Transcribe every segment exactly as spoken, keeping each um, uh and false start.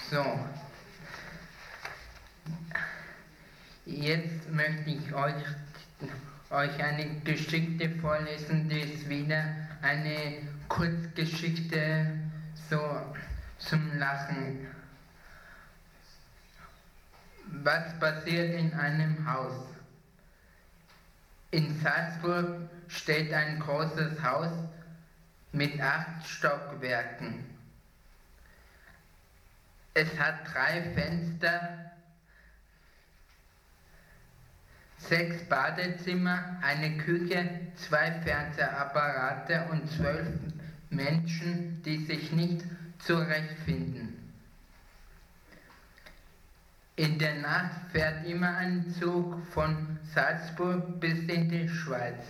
So, jetzt möchte ich euch, euch eine Geschichte vorlesen, die ist wieder eine Kurzgeschichte, so zum Lachen. Was passiert in einem Haus? In Salzburg steht ein großes Haus mit acht Stockwerken. Es hat drei Fenster, sechs Badezimmer, eine Küche, zwei Fernsehapparate und zwölf Menschen, die sich nicht zurechtfinden. In der Nacht fährt immer ein Zug von Salzburg bis in die Schweiz.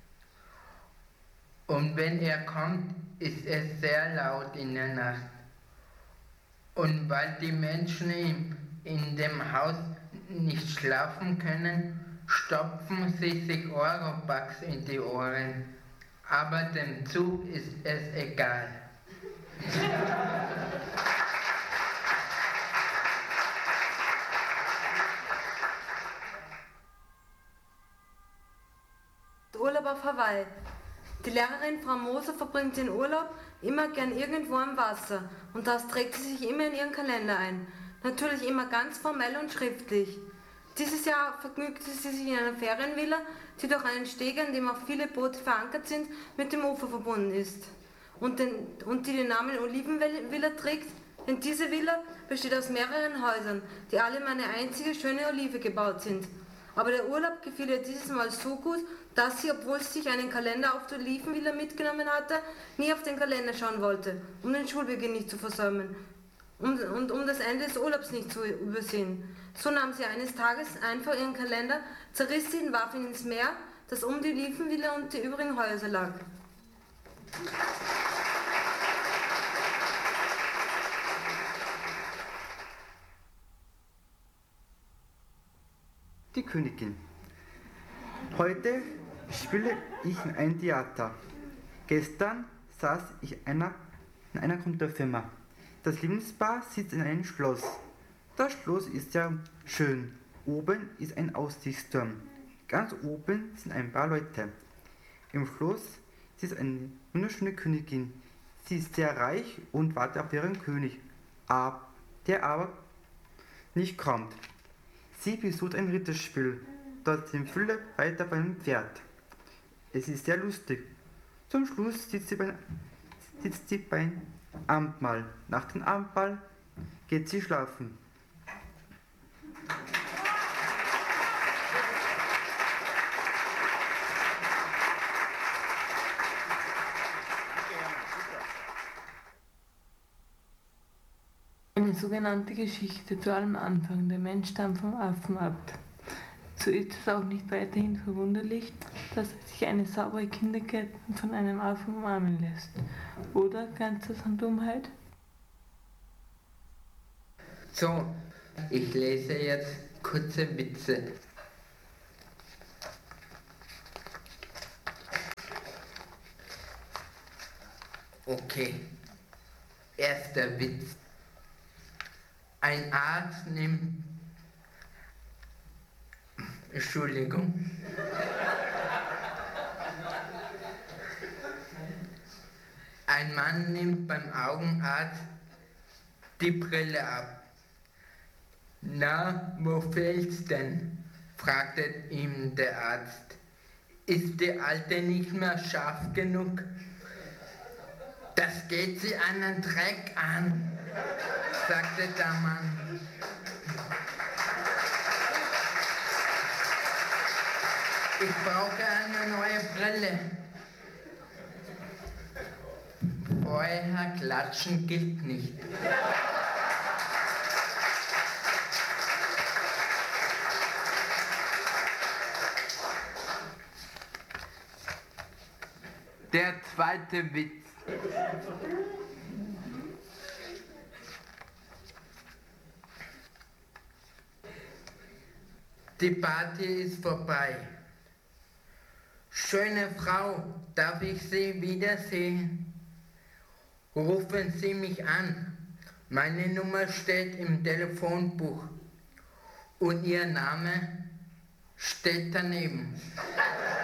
Und wenn er kommt, ist es sehr laut in der Nacht. Und weil die Menschen in, in dem Haus nicht schlafen können, stopfen sie sich Oropax in die Ohren. Aber dem Zug ist es egal. Urlaub auf Hawaii. Die Lehrerin Frau Moser verbringt den Urlaub immer gern irgendwo am Wasser und das trägt sie sich immer in ihren Kalender ein. Natürlich immer ganz formell und schriftlich. Dieses Jahr vergnügte sie sich in einer Ferienvilla, die durch einen Steg, an dem auch viele Boote verankert sind, mit dem Ufer verbunden ist und, den, und die den Namen Olivenvilla trägt, denn diese Villa besteht aus mehreren Häusern, die alle um eine einzige schöne Olive gebaut sind. Aber der Urlaub gefiel ihr dieses Mal so gut, dass sie, obwohl sie sich einen Kalender auf der Olivenvilla mitgenommen hatte, nie auf den Kalender schauen wollte, um den Schulbeginn nicht zu versäumen und, und um das Ende des Urlaubs nicht zu übersehen. So nahm sie eines Tages einfach ihren Kalender, zerriss ihn und warf ihn ins Meer, das um die Olivenvilla und die übrigen Häuser lag. Die Königin. Heute spiele ich in einem Theater. Gestern saß ich einer, in einer Gründerfirma. Das Liebespaar sitzt in einem Schloss. Das Schloss ist ja schön. Oben ist ein Aussichtsturm. Ganz oben sind ein paar Leute. Im Schloss sitzt eine wunderschöne Königin. Sie ist sehr reich und wartet auf ihren König, der aber nicht kommt. Sie besucht ein Ritterspiel. Dort sind viele weiter beim Pferd. Es ist sehr lustig. Zum Schluss sitzt sie, bei, sitzt sie beim Abendmahl. Nach dem Abendmahl geht sie schlafen. Eine sogenannte Geschichte zu allem Anfang. Der Mensch stammt vom Affen ab. So ist es auch nicht weiterhin verwunderlich, dass sich eine saubere Kinderkeit von einem Affen umarmen lässt. Oder ganz das an Dummheit? So, ich lese jetzt kurze Witze. Okay, erster Witz. Ein Arzt nimmt... Entschuldigung. Ein Mann nimmt beim Augenarzt die Brille ab. Na, wo fehlt's denn? Fragte ihm der Arzt. Ist die Alte nicht mehr scharf genug? Das geht sie einen Dreck an, sagte der Mann. Ich brauche eine neue Brille. Vorher klatschen gilt nicht. Der zweite Witz. Die Party ist vorbei. Schöne Frau, darf ich Sie wiedersehen? Rufen Sie mich an. Meine Nummer steht im Telefonbuch und Ihr Name steht daneben.